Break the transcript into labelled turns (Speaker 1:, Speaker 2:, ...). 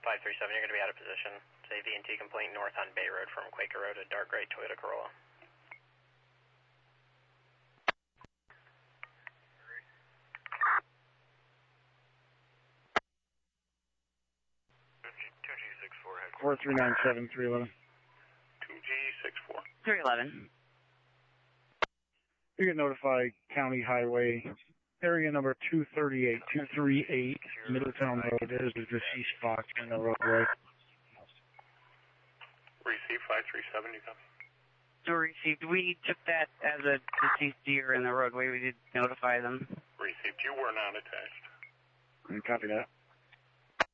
Speaker 1: 537, you're going to be out of position. Say VNT complaint north on Bay Road from Quaker Road, a dark gray Toyota Corolla.
Speaker 2: Two G64 head.
Speaker 3: 4397 311.
Speaker 2: 2G64.
Speaker 4: 311.
Speaker 3: You can notify County Highway, area number 238, 238, Middletown Road. There's a deceased fox in the roadway.
Speaker 2: Receive 537, you copy?
Speaker 4: So received. We took that as a deceased deer in the roadway. We did notify them.
Speaker 2: Received. You were not attached.
Speaker 3: Copy that.